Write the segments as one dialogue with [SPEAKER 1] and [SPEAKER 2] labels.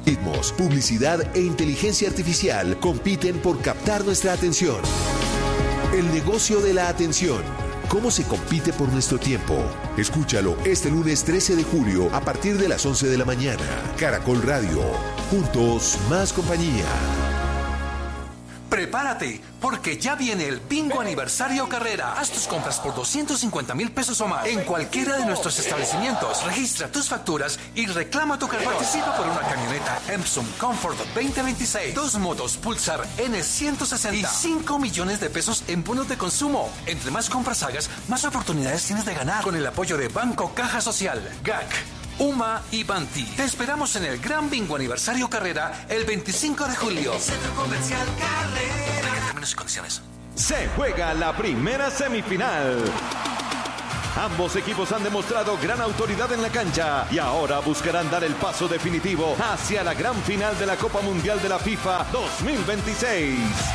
[SPEAKER 1] Algoritmos, publicidad e inteligencia artificial compiten por captar nuestra atención. El negocio de la atención. ¿Cómo se compite por nuestro tiempo? Escúchalo este lunes 13 de julio a partir de las 11 de la mañana. Caracol Radio. Juntos, más compañía.
[SPEAKER 2] Prepárate, porque ya viene el Bingo Aniversario Carrera. Haz tus compras por 250,000 pesos o más en cualquiera de nuestros establecimientos. Registra tus facturas y reclama tu carrera. Participa por una camioneta Epson Comfort 2026, 2 motos Pulsar N160 y 5 millones de pesos en bonos de consumo. Entre más compras hagas, más oportunidades tienes de ganar. Con el apoyo de Banco Caja Social, GAC, UMA y Banti. Te esperamos en el Gran Bingo Aniversario Carrera el 25 de julio. Centro Comercial Carrera. Términos y condiciones.
[SPEAKER 3] Se juega la primera semifinal. Ambos equipos han demostrado gran autoridad en la cancha y ahora buscarán dar el paso definitivo hacia la gran final de la Copa Mundial de la FIFA 2026.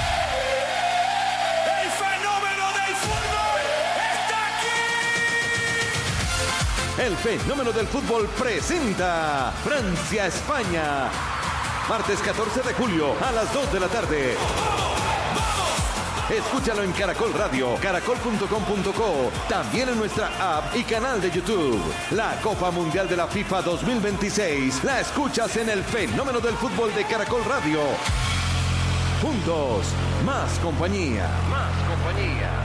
[SPEAKER 3] El fenómeno del fútbol presenta Francia-España. Martes 14 de julio a las 2 de la tarde. Escúchalo en Caracol Radio, caracol.com.co, también en nuestra app y canal de YouTube. La Copa Mundial de la FIFA 2026 la escuchas en el fenómeno del fútbol de Caracol Radio. Juntos, más compañía. Más compañía.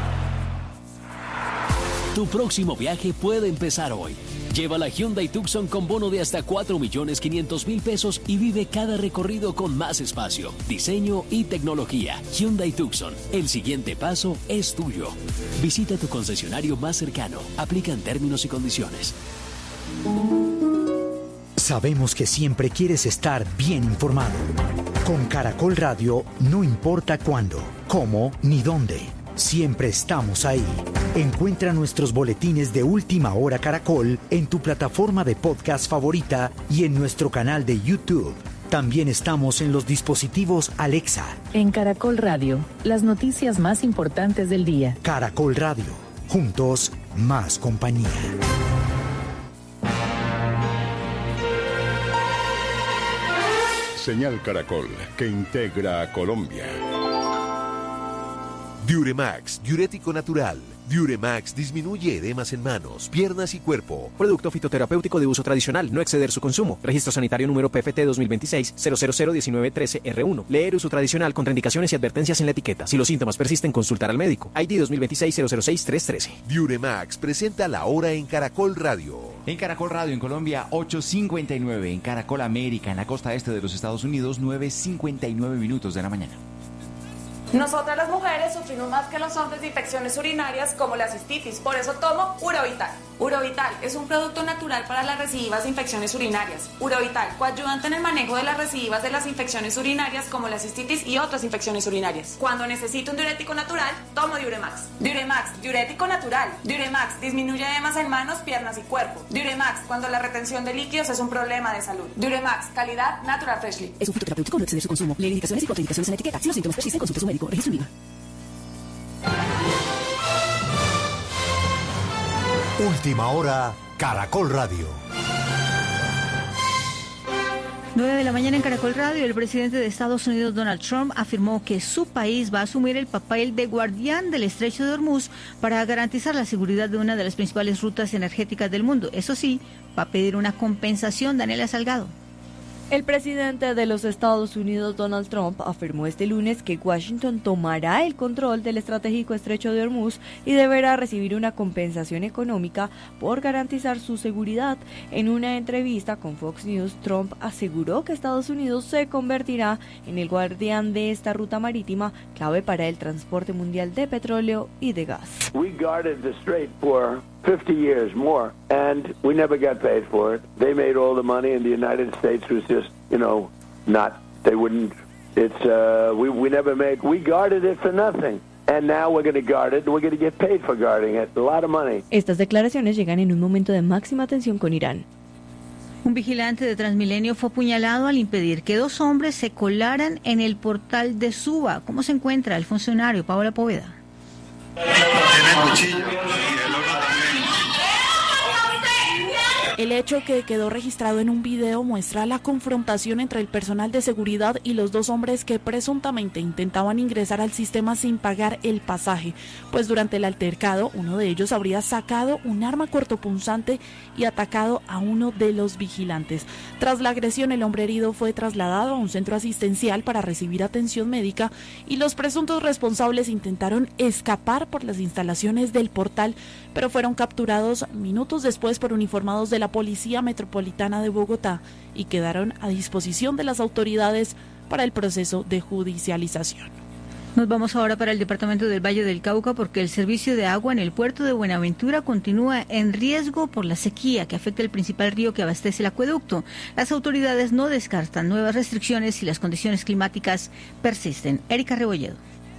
[SPEAKER 4] Tu próximo viaje puede empezar hoy. Lleva la Hyundai Tucson con bono de hasta 4.500.000 pesos y vive cada recorrido con más espacio, diseño y tecnología. Hyundai Tucson, el siguiente paso es tuyo. Visita tu concesionario más cercano. Aplican términos y condiciones.
[SPEAKER 5] Sabemos que siempre quieres estar bien informado. Con Caracol Radio, no importa cuándo, cómo ni dónde. Siempre estamos ahí. Encuentra nuestros boletines de Última Hora Caracol en tu plataforma de podcast favorita y en nuestro canal de YouTube. También estamos en los dispositivos Alexa.
[SPEAKER 6] En Caracol Radio, las noticias más importantes del día.
[SPEAKER 5] Caracol Radio. Juntos, más compañía.
[SPEAKER 7] Señal Caracol, que integra a Colombia.
[SPEAKER 1] Diuremax, diurético natural. Diuremax disminuye edemas en manos, piernas y cuerpo.
[SPEAKER 8] Producto fitoterapéutico de uso tradicional, no exceder su consumo. Registro sanitario número PFT 2026-0001913R1. Leer uso tradicional, contraindicaciones y advertencias en la etiqueta. Si los síntomas persisten, consultar al médico. ID 2026-006-313.
[SPEAKER 1] Diuremax presenta la hora en Caracol Radio.
[SPEAKER 9] En Caracol Radio en Colombia, 8:59. En Caracol América, en la costa este de los Estados Unidos, 9:59 de la mañana.
[SPEAKER 10] Nosotras las mujeres sufrimos más que los hombres de infecciones urinarias como la cistitis, por eso tomo Urovital. Urovital es un producto natural para las recidivas de infecciones urinarias. Urovital, coayudante en el manejo de las recidivas de las infecciones urinarias como la cistitis y otras infecciones urinarias. Cuando necesito un diurético natural, tomo Diuremax. Diuremax, diurético natural. Diuremax, disminuye edemas en manos, piernas y cuerpo. Diuremax, cuando la retención de líquidos es un problema de salud. Diuremax, calidad Natural Freshly.
[SPEAKER 11] Es un fitoterapéutico, no exceder su consumo. Lee indicaciones y contraindicaciones en la etiqueta. Si los síntomas persisten, consulte a su médico. Registro IVA.
[SPEAKER 12] Última hora, Caracol Radio.
[SPEAKER 13] 9 de la mañana en Caracol Radio, el presidente de Estados Unidos, Donald Trump, afirmó que su país va a asumir el papel de guardián del Estrecho de Hormuz para garantizar la seguridad de una de las principales rutas energéticas del mundo. Eso sí, va a pedir una compensación. Daniela Salgado.
[SPEAKER 14] El presidente de los Estados Unidos, Donald Trump, afirmó este lunes que Washington tomará el control del estratégico Estrecho de Hormuz y deberá recibir una compensación económica por garantizar su seguridad. En una entrevista con Fox News, Trump aseguró que Estados Unidos se convertirá en el guardián de esta ruta marítima clave para el transporte mundial de petróleo y de gas.
[SPEAKER 15] We guarded the strait for 50 years more, and we never got paid for it. They made all the money, and the United States was just, they wouldn't, we never made, we guarded it for nothing. And now we're going to guard it, and we're going to get paid for guarding it, a lot of money.
[SPEAKER 14] Estas declaraciones llegan en un momento de máxima tensión con Irán.
[SPEAKER 13] Un vigilante de Transmilenio fue apuñalado al impedir que 2 hombres se colaran en el portal de Suba. ¿Cómo se encuentra el funcionario, Paola Poveda?
[SPEAKER 16] Tiene cuchillo y el otro también. El hecho que quedó registrado en un video muestra la confrontación entre el personal de seguridad y los dos hombres que presuntamente intentaban ingresar al sistema sin pagar el pasaje, pues durante el altercado uno de ellos habría sacado un arma cortopunzante y atacado a uno de los vigilantes. Tras la agresión, el hombre herido fue trasladado a un centro asistencial para recibir atención médica y los presuntos responsables intentaron escapar por las instalaciones del portal, pero fueron capturados minutos después por uniformados de la Policía Metropolitana de Bogotá y quedaron a disposición de las autoridades para el proceso de judicialización.
[SPEAKER 13] Nos vamos ahora para el departamento del Valle del Cauca porque el servicio de agua en el puerto de Buenaventura continúa en riesgo por la sequía que afecta el principal río que abastece el acueducto. Las autoridades no descartan nuevas restricciones si las condiciones climáticas persisten. Erika Rebolledo.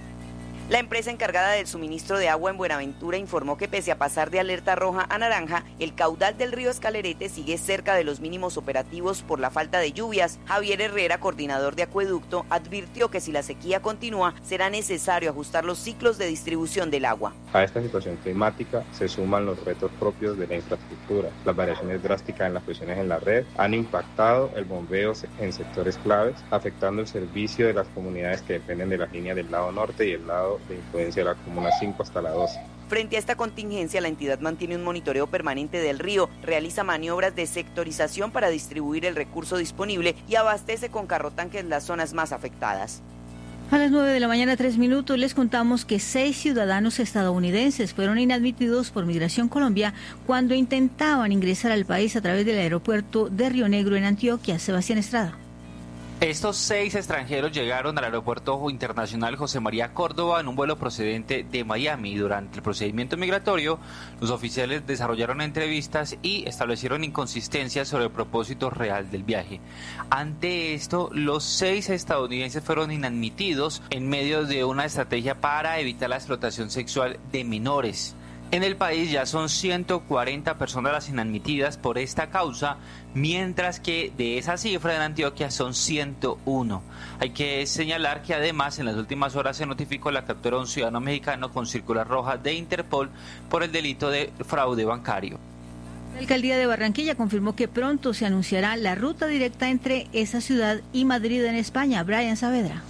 [SPEAKER 17] La empresa encargada del suministro de agua en Buenaventura informó que pese a pasar de alerta roja a naranja, el caudal del río Escalerete sigue cerca de los mínimos operativos por la falta de lluvias. Javier Herrera, coordinador de acueducto, advirtió que si la sequía continúa, será necesario ajustar los ciclos de distribución del agua.
[SPEAKER 18] A esta situación climática se suman los retos propios de la infraestructura. Las variaciones drásticas en las presiones en la red han impactado el bombeo en sectores claves, afectando el servicio de las comunidades que dependen de las líneas del lado norte y el lado de influencia de la comuna 5 hasta la 12.
[SPEAKER 17] Frente a esta contingencia, la entidad mantiene un monitoreo permanente del río, realiza maniobras de sectorización para distribuir el recurso disponible y abastece con carrotanques las zonas más afectadas.
[SPEAKER 13] A las 9 de la mañana, 3 minutos, les contamos que 6 ciudadanos estadounidenses fueron inadmitidos por Migración Colombia cuando intentaban ingresar al país a través del aeropuerto de Río Negro en Antioquia. Sebastián Estrada.
[SPEAKER 19] Estos 6 extranjeros llegaron al aeropuerto internacional José María Córdoba en un vuelo procedente de Miami. Durante el procedimiento migratorio, los oficiales desarrollaron entrevistas y establecieron inconsistencias sobre el propósito real del viaje. Ante esto, los 6 estadounidenses fueron inadmitidos en medio de una estrategia para evitar la explotación sexual de menores. En el país ya son 140 personas las inadmitidas por esta causa, mientras que de esa cifra en Antioquia son 101. Hay que señalar que además en las últimas horas se notificó la captura de un ciudadano mexicano con circular roja de Interpol por el delito de fraude bancario.
[SPEAKER 13] La alcaldía de Barranquilla confirmó que pronto se anunciará la ruta directa entre esa ciudad y Madrid en España. Brian Saavedra.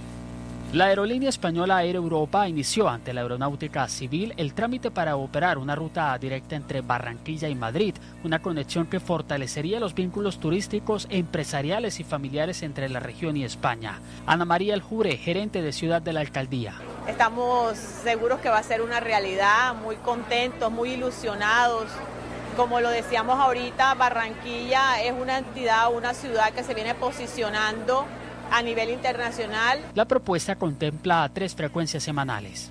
[SPEAKER 20] La aerolínea española Air Europa inició ante la Aeronáutica Civil el trámite para operar una ruta directa entre Barranquilla y Madrid, una conexión que fortalecería los vínculos turísticos, empresariales y familiares entre la región y España. Ana María Aljure, gerente de Ciudad de la Alcaldía.
[SPEAKER 21] Estamos seguros que va a ser una realidad, muy contentos, muy ilusionados. Como lo decíamos ahorita, Barranquilla es una entidad, una ciudad que se viene posicionando a nivel internacional.
[SPEAKER 20] La propuesta contempla 3 frecuencias semanales.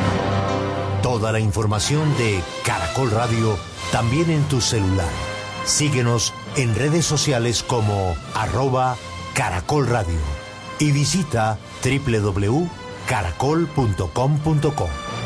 [SPEAKER 12] Toda la información de Caracol Radio también en tu celular. Síguenos en redes sociales como @Caracol Radio y visita www.caracol.com.co.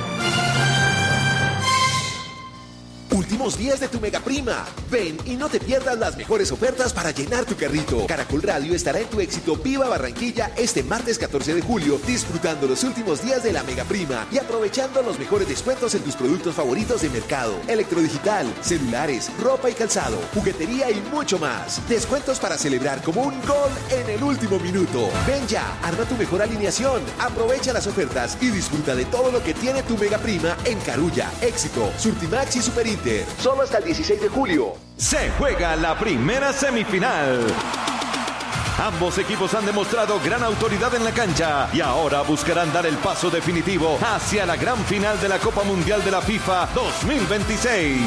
[SPEAKER 1] Últimos días de tu Mega Prima. Ven y no te pierdas las mejores ofertas para llenar tu carrito. Caracol Radio estará en tu éxito Viva Barranquilla este martes 14 de julio, disfrutando los últimos días de la Mega Prima y aprovechando los mejores descuentos en tus productos favoritos de mercado, electrodigital, celulares, ropa y calzado, juguetería y mucho más. Descuentos para celebrar como un gol en el último minuto. Ven ya, arma tu mejor alineación, aprovecha las ofertas y disfruta de todo lo que tiene tu Mega Prima en Carulla, Éxito, Surtimax y Super Inter. Solo hasta el 16 de julio.
[SPEAKER 3] Se juega la primera semifinal. Ambos equipos han demostrado gran autoridad en la cancha y ahora buscarán dar el paso definitivo hacia la gran final de la Copa Mundial de la FIFA 2026.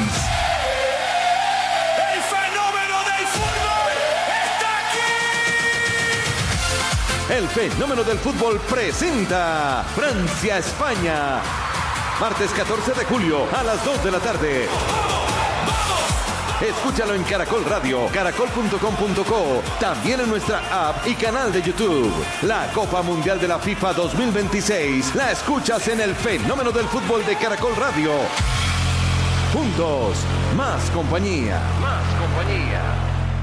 [SPEAKER 22] ¡El fenómeno del fútbol está aquí!
[SPEAKER 3] El fenómeno del fútbol presenta Francia-España. Martes 14 de julio a las 2 de la tarde. Escúchalo en Caracol Radio, caracol.com.co, también en nuestra app y canal de YouTube. La Copa Mundial de la FIFA 2026 la escuchas en el fenómeno del fútbol de Caracol Radio. Juntos, más compañía. Más compañía.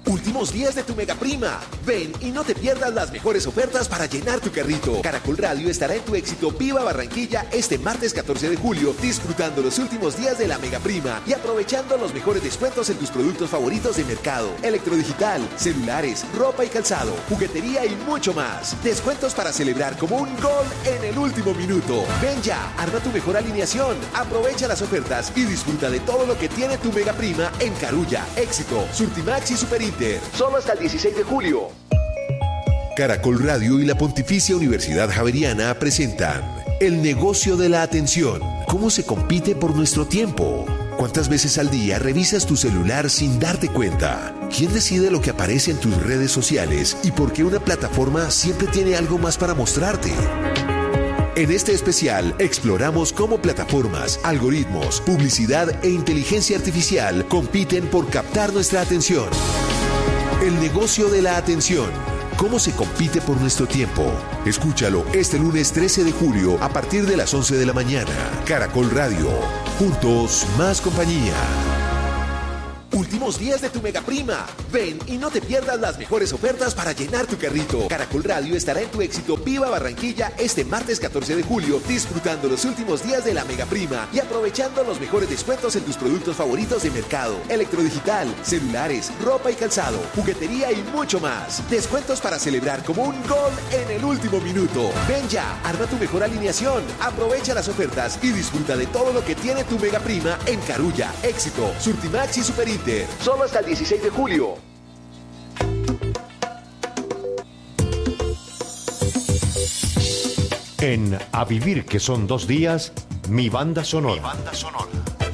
[SPEAKER 1] Últimos días de tu Mega Prima. Ven y no te pierdas las mejores ofertas para llenar tu carrito. Caracol Radio estará en tu éxito Viva Barranquilla este martes 14 de julio, disfrutando los últimos días de la Mega Prima y aprovechando los mejores descuentos en tus productos favoritos de mercado, electrodigital, celulares, ropa y calzado, juguetería y mucho más. Descuentos para celebrar como un gol en el último minuto. Ven ya, arma tu mejor alineación, aprovecha las ofertas y disfruta de todo lo que tiene tu Mega Prima en Carulla, Éxito, Surtimax y Superinter. Solo hasta el 16 de julio. Caracol Radio y la Pontificia Universidad Javeriana presentan El negocio de la atención. ¿Cómo se compite por nuestro tiempo? ¿Cuántas veces al día revisas tu celular sin darte cuenta? ¿Quién decide lo que aparece en tus redes sociales y por qué una plataforma siempre tiene algo más para mostrarte? En este especial exploramos cómo plataformas, algoritmos, publicidad e inteligencia artificial compiten por captar nuestra atención. El negocio de la atención. ¿Cómo se compite por nuestro tiempo? Escúchalo este lunes 13 de julio a partir de las 11 de la mañana. Caracol Radio. Juntos, más compañía. Últimos días de tu Mega Prima. Ven y no te pierdas las mejores ofertas para llenar tu carrito. Caracol Radio estará en tu éxito Viva Barranquilla este martes 14 de julio, disfrutando los últimos días de la Mega Prima y aprovechando los mejores descuentos en tus productos favoritos de mercado, electrodigital, celulares, ropa y calzado, juguetería y mucho más. Descuentos para celebrar como un gol en el último minuto. Ven ya, arma tu mejor alineación, aprovecha las ofertas y disfruta de todo lo que tiene tu Mega Prima en Carulla, Éxito, Surtimax y Superinter. Solo hasta el 16 de julio.
[SPEAKER 12] En A Vivir, que son 2 días, mi banda sonora.